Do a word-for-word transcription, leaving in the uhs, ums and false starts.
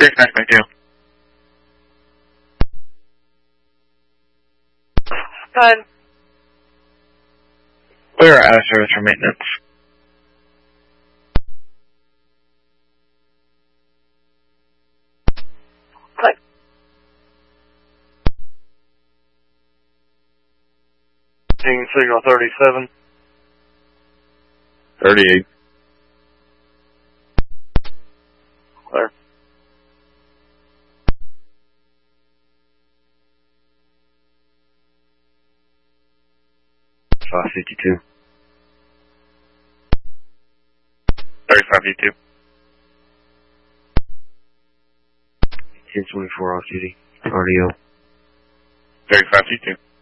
Dispatch back to you. Fine. We are out of service for maintenance. Fine. Signal thirty-seven. thirty-eight. Clear. five fifty-two. thirty-five fifty-two. ten twenty-four off duty. R D O. thirty-five fifty-two.